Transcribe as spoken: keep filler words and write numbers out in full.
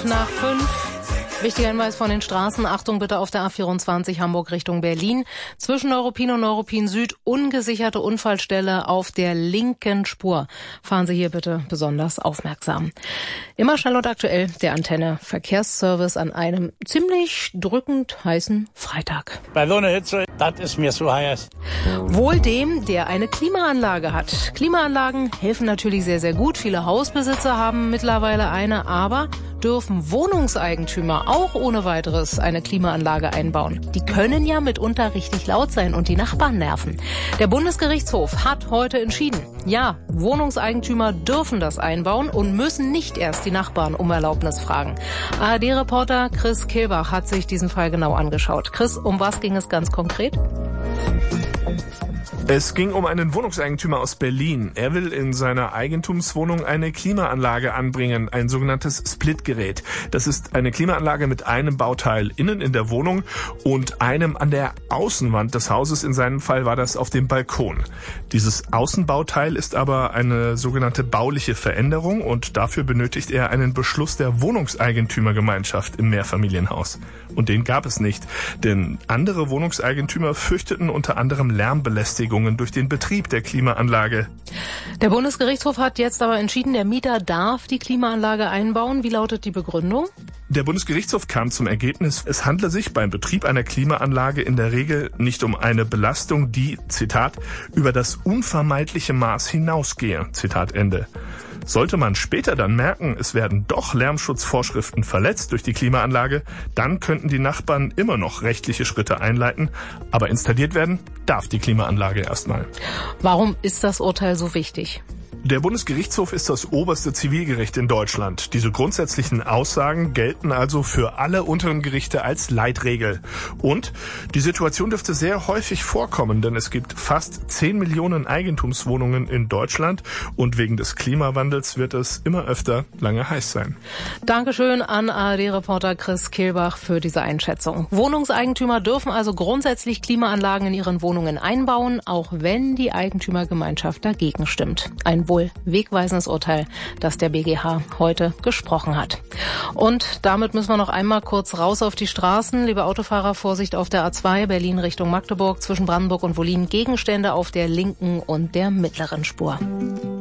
Fünf nach fünf. Wichtiger Hinweis von den Straßen. Achtung bitte auf der A vierundzwanzig Hamburg Richtung Berlin. Zwischen Neuruppin und Neuruppin Süd ungesicherte Unfallstelle auf der linken Spur. Fahren Sie hier bitte besonders aufmerksam. Immer schnell und aktuell der Antenne Verkehrsservice an einem ziemlich drückend heißen Freitag. Bei so einer Hitze, das ist mir zu heiß. Wohl dem, der eine Klimaanlage hat. Klimaanlagen helfen natürlich sehr, sehr gut. Viele Hausbesitzer haben mittlerweile eine, aber dürfen Wohnungseigentümer auch ohne weiteres eine Klimaanlage einbauen. Die können ja mitunter richtig laut sein und die Nachbarn nerven. Der Bundesgerichtshof hat heute entschieden, ja, Wohnungseigentümer dürfen das einbauen und müssen nicht erst die Nachbarn um Erlaubnis fragen. A R D-Reporter Chris Kilbach hat sich diesen Fall genau angeschaut. Chris, um was ging es ganz konkret? Es ging um einen Wohnungseigentümer aus Berlin. Er will in seiner Eigentumswohnung eine Klimaanlage anbringen, ein sogenanntes Splitgerät. Das ist eine Klimaanlage mit einem Bauteil innen in der Wohnung und einem an der Außenwand des Hauses. In seinem Fall war das auf dem Balkon. Dieses Außenbauteil ist aber eine sogenannte bauliche Veränderung und dafür benötigt er einen Beschluss der Wohnungseigentümergemeinschaft im Mehrfamilienhaus. Und den gab es nicht, denn andere Wohnungseigentümer fürchteten unter anderem Lärmbelästigung durch den Betrieb der Klimaanlage. Der Bundesgerichtshof hat jetzt aber entschieden, der Mieter darf die Klimaanlage einbauen. Wie lautet die Begründung? Der Bundesgerichtshof kam zum Ergebnis, es handle sich beim Betrieb einer Klimaanlage in der Regel nicht um eine Belastung, die, Zitat, über das unvermeidliche Maß hinausgehe, Zitat Ende. Sollte man später dann merken, es werden doch Lärmschutzvorschriften verletzt durch die Klimaanlage, dann könnten die Nachbarn immer noch rechtliche Schritte einleiten, aber installiert werden darf die Klimaanlage erstmal. Warum ist das Urteil so wichtig? Der Bundesgerichtshof ist das oberste Zivilgericht in Deutschland. Diese grundsätzlichen Aussagen gelten also für alle unteren Gerichte als Leitregel. Und die Situation dürfte sehr häufig vorkommen, denn es gibt fast zehn Millionen Eigentumswohnungen in Deutschland und wegen des Klimawandels wird es immer öfter lange heiß sein. Dankeschön an A R D-Reporter Chris Kilbach für diese Einschätzung. Wohnungseigentümer dürfen also grundsätzlich Klimaanlagen in ihren Wohnungen einbauen, auch wenn die Eigentümergemeinschaft dagegen stimmt. Ein wohl wegweisendes Urteil, das der B G H heute gesprochen hat. Und damit müssen wir noch einmal kurz raus auf die Straßen. Liebe Autofahrer, Vorsicht auf der A zwei, Berlin Richtung Magdeburg, zwischen Brandenburg und Wollin. Gegenstände auf der linken und der mittleren Spur.